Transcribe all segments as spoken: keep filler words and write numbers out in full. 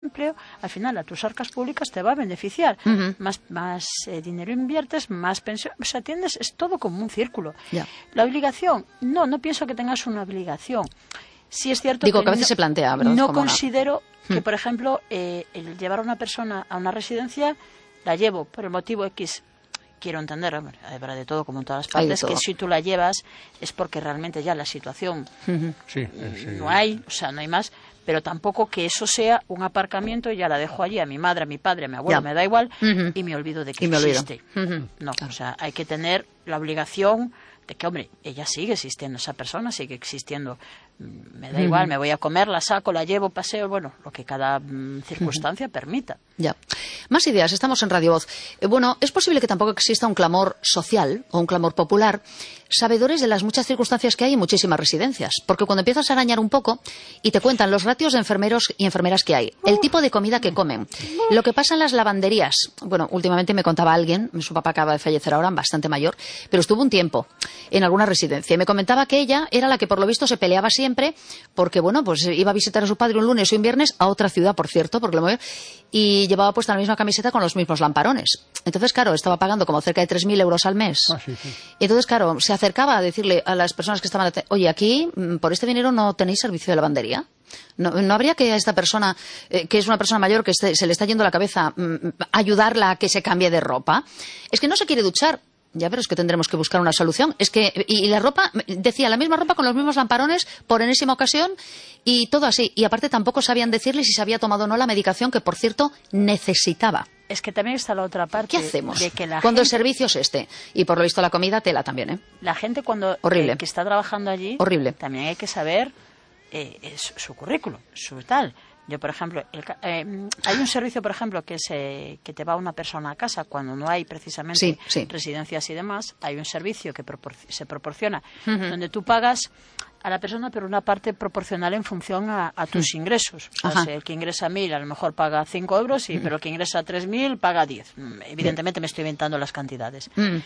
empleo, al final a tus arcas públicas te va a beneficiar. Uh-huh. Más, más eh, dinero inviertes, más pensión, o sea, tienes, es todo como un círculo. Yeah. La obligación, no, no pienso que tengas una obligación. Sí es cierto Digo que, que a veces no, se plantea, ¿verdad? No como considero una... que, por ejemplo, eh, el llevar a una persona a una residencia, la llevo por el motivo X. Quiero entender, hombre, habrá de todo, como en todas las partes, que si tú la llevas es porque realmente ya la situación uh-huh. sí, sí. no hay, o sea, no hay más, pero tampoco que eso sea un aparcamiento y ya la dejo allí a mi madre, a mi padre, a mi abuelo, ya. me da igual, uh-huh. y me olvido de que y existe. Uh-huh. No, claro. O sea, hay que tener la obligación de que, hombre, ella sigue existiendo, esa persona sigue existiendo. Me da uh-huh. igual, me voy a comer, la saco, la llevo, paseo, bueno, lo que cada mm, circunstancia uh-huh. permita. Ya. Más ideas, estamos en Radio Voz. Eh, bueno, es posible que tampoco exista un clamor social o un clamor popular, sabedores de las muchas circunstancias que hay en muchísimas residencias. Porque cuando empiezas a arañar un poco y te cuentan los ratios de enfermeros y enfermeras que hay, el tipo de comida que comen, lo que pasa en las lavanderías. Bueno, últimamente me contaba alguien, su papá acaba de fallecer ahora, bastante mayor, pero estuvo un tiempo en alguna residencia y me comentaba que ella era la que por lo visto se peleaba siempre porque, bueno, pues iba a visitar a su padre un lunes o un viernes a otra ciudad, por cierto, porque lo movió, y llevaba puesta la misma camiseta con los mismos lamparones. Entonces, claro, estaba pagando como cerca de tres mil euros al mes. Ah, sí, sí. Y entonces, claro, se acercaba a decirle a las personas que estaban, oye, aquí, por este dinero no tenéis servicio de lavandería. ¿No, no habría que a esta persona, eh, que es una persona mayor que se, se le está yendo la cabeza, mm, ayudarla a que se cambie de ropa? Es que no se quiere duchar. Ya, pero es que tendremos que buscar una solución. Es que, y, y la ropa, decía, la misma ropa con los mismos lamparones por enésima ocasión y todo así. Y aparte tampoco sabían decirle si se había tomado o no la medicación que, por cierto, necesitaba. Es que también está la otra parte. ¿Qué hacemos de que la cuando gente, el servicio es este? Y por lo visto la comida, tela también, ¿eh? La gente cuando Horrible. Eh, que está trabajando allí, horrible. También hay que saber eh, su, su currículum, su tal. Yo, por ejemplo, el, eh, hay un servicio, por ejemplo, que, se, que te va una persona a casa cuando no hay precisamente sí, sí. residencias y demás. Hay un servicio que propor se proporciona uh-huh. donde tú pagas a la persona, pero una parte proporcional en función a, a tus uh-huh. ingresos. O sea, el que ingresa mil a lo mejor paga cinco euros, y, uh-huh. pero el que ingresa tres mil paga diez. Evidentemente uh-huh. me estoy inventando las cantidades. Uh-huh.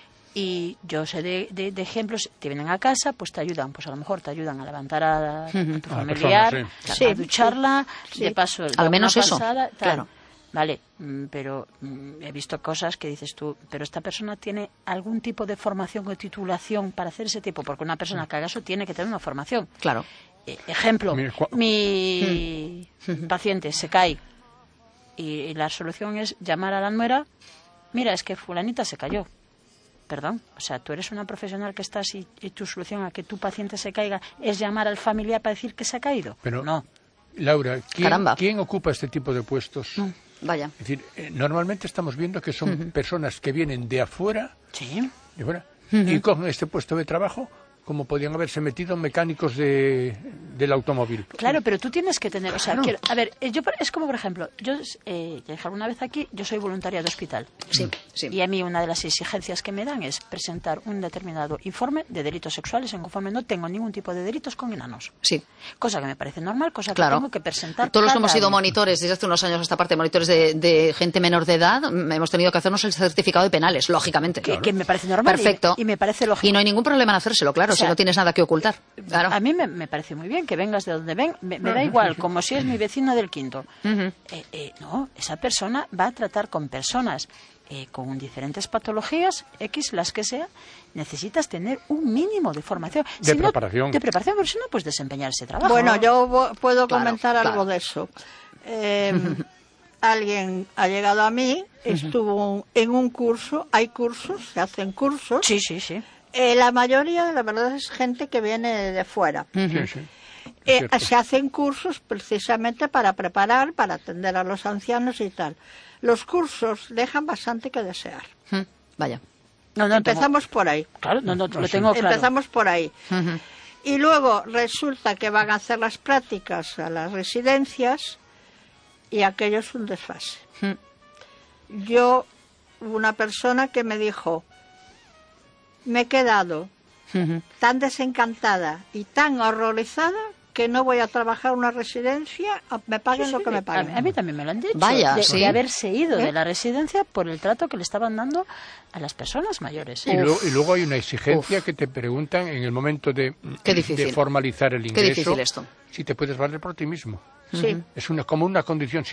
Y yo sé de, de, de ejemplos, te vienen a casa, pues te ayudan, pues a lo mejor te ayudan a levantar a, a tu uh-huh. familiar, persona, sí. Sí, a ducharla, sí. de paso, al menos eso, pasada, tal. Claro. Vale, pero he visto cosas que dices tú, pero esta persona tiene algún tipo de formación o titulación para hacer ese tipo, porque una persona que haga eso tiene que tener una formación. Claro. Eh, ejemplo, mi, mi hmm. paciente se cae y, y la solución es llamar a la nuera, mira, es que fulanita se cayó. Perdón, o sea, tú eres una profesional que estás y, y tu solución a que tu paciente se caiga es llamar al familiar para decir que se ha caído. Pero, no. Laura, ¿quién, Caramba. ¿quién ocupa este tipo de puestos? Mm, vaya. Es decir, eh, normalmente estamos viendo que son uh-huh. personas que vienen de afuera, sí. de afuera uh-huh. y cogen este puesto de trabajo como podían haberse metido mecánicos de, del automóvil. Claro, pero tú tienes que tener, o sea, Claro. quiero, a ver, yo es como por ejemplo, yo eh, ya dije alguna vez aquí, yo soy voluntaria de hospital. Sí, sí. Y a mí una de las exigencias que me dan es presentar un determinado informe de delitos sexuales en conforme no tengo ningún tipo de delitos con enanos. Sí. Cosa que me parece normal, cosa claro. que tengo que presentar. Todos los que hemos sido año. monitores desde hace unos años a esta parte, monitores de, de gente menor de edad, hemos tenido que hacernos el certificado de penales, lógicamente. Que, que me parece normal. Perfecto. Y, y me parece lógico. Y no hay ningún problema en hacérselo, claro, o sea, si no tienes nada que ocultar. Claro. A mí me, me parece muy bien que vengas de donde ven, me, me da igual, como si es mi vecino del quinto. Uh-huh. eh, eh, no, esa persona va a tratar con personas eh, con diferentes patologías, X, las que sea, necesitas tener un mínimo de formación. De si preparación. No, de preparación, pero si no puedes desempeñar ese trabajo. Bueno, yo puedo Claro, comentar claro. algo de eso. Eh, alguien ha llegado a mí, estuvo en un curso, hay cursos, se hacen cursos. Sí, sí, sí. Eh, la mayoría, la verdad, es gente que viene de fuera. Uh-huh. Sí, sí. Eh, se hacen cursos precisamente para preparar, para atender a los ancianos y tal. Los cursos dejan bastante que desear. Uh-huh. Vaya. No, no, Empezamos tengo, por ahí. Claro, no, no, lo sí. tengo claro. Empezamos por ahí. Uh-huh. Y luego resulta que van a hacer las prácticas a las residencias y aquello es un desfase. Uh-huh. Yo, una persona que me dijo, me he quedado uh-huh. tan desencantada y tan horrorizada que no voy a trabajar en una residencia, me paguen Sí, lo sí, que me a, paguen. a mí también me lo han dicho. Vaya, de, sí. de haberse ido ¿Eh? de la residencia por el trato que le estaban dando a las personas mayores. Y, lo, y luego hay una exigencia Uf. que te preguntan en el momento de, Qué difícil. de formalizar el ingreso. Qué difícil esto. Si te puedes valer por ti mismo. Sí. Es una, como una condición